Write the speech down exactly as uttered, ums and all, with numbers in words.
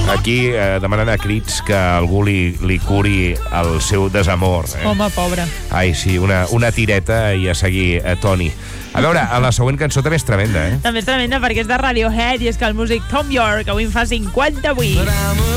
Aquí eh, demanant a crits que algú li, li curi el seu desamor. Eh? Home, pobre. Ai, sí, una, una tireta i a seguir, eh, Toni. A veure, a la següent cançó també és tremenda, eh? També és tremenda perquè és de Radiohead i és que el músic Tom York avui en fa cinquanta-vuit.